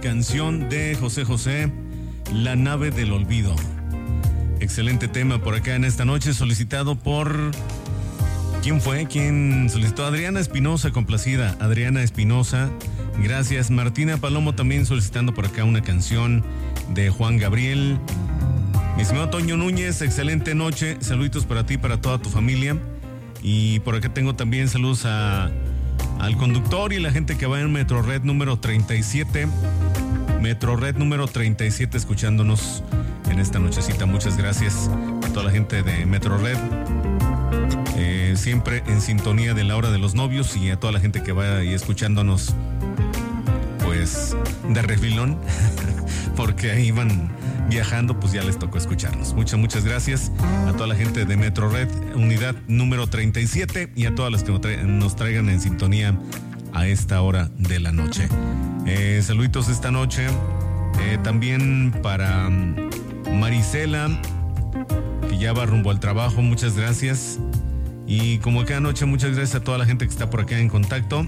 canción de José José, La nave del olvido. Excelente tema por acá en esta noche, solicitado por... ¿Quién fue? ¿Quién solicitó? Adriana Espinosa, complacida. Adriana Espinosa, gracias. Martina Palomo también solicitando por acá una canción de Juan Gabriel. Mi estimado Toño Núñez, excelente noche. Saluditos para ti, para toda tu familia. Y por acá tengo también saludos al conductor y la gente que va en Metro Red número 37. Metro Red número 37 escuchándonos en esta nochecita. Muchas gracias a toda la gente de Metro Red. Siempre en sintonía de la hora de los novios, y a toda la gente que va ahí escuchándonos pues de refilón porque ahí van viajando, pues ya les tocó escucharnos. Muchas gracias a toda la gente de Metro Red, unidad número 37, y a todas las que nos traigan en sintonía a esta hora de la noche. Saluditos esta noche también para Marisela, que ya va rumbo al trabajo. Muchas gracias. Y como cada noche, muchas gracias a toda la gente que está por acá en contacto.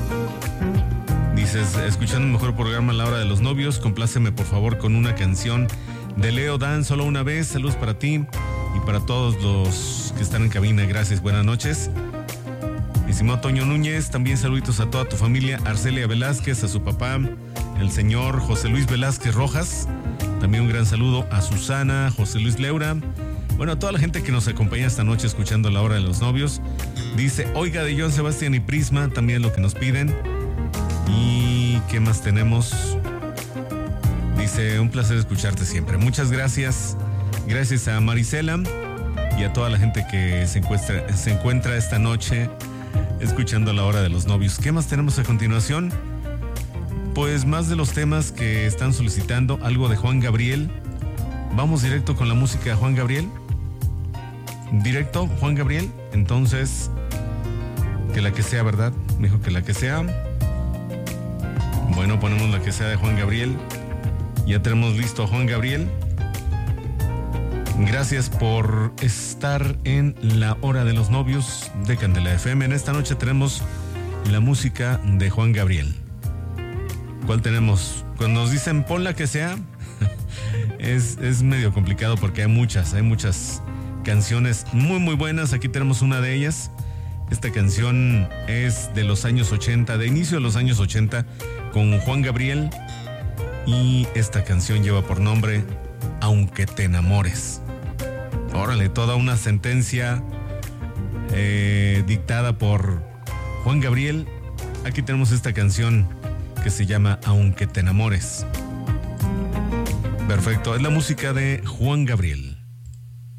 Dices, escuchando el mejor programa a la hora de los novios, compláceme por favor con una canción de Leo Dan, Solo una vez. Saludos para ti y para todos los que están en cabina. Gracias, buenas noches. Estimado Toño Núñez, también saluditos a toda tu familia. Arcelia Velázquez, a su papá, el señor José Luis Velázquez Rojas. También un gran saludo a Susana, José Luis Leura. Bueno, a toda la gente que nos acompaña esta noche escuchando La Hora de los Novios. Dice, oiga, de Joan Sebastián y Prisma, también lo que nos piden. ¿Y qué más tenemos? Dice, un placer escucharte siempre. Muchas gracias. Gracias a Marisela y a toda la gente que se encuentra esta noche escuchando La Hora de los Novios. ¿Qué más tenemos a continuación? Pues más de los temas que están solicitando. Algo de Juan Gabriel. Vamos directo con la música de Juan Gabriel. Directo, Juan Gabriel. Entonces, que la que sea, ¿verdad? Me dijo que la que sea. Bueno, ponemos la que sea de Juan Gabriel. Ya tenemos listo a Juan Gabriel. Gracias por estar en La Hora de los Novios de Candela FM. En esta noche tenemos la música de Juan Gabriel. ¿Cuál tenemos? Cuando nos dicen pon la que sea, es medio complicado porque hay muchas canciones muy buenas. Aquí tenemos una de ellas. Esta canción es de los años 80, de inicio de los años 80, con Juan Gabriel. Y esta canción lleva por nombre Aunque te enamores. Órale, toda una sentencia dictada por Juan Gabriel. Aquí tenemos esta canción que se llama Aunque te enamores. Perfecto, es la música de Juan Gabriel.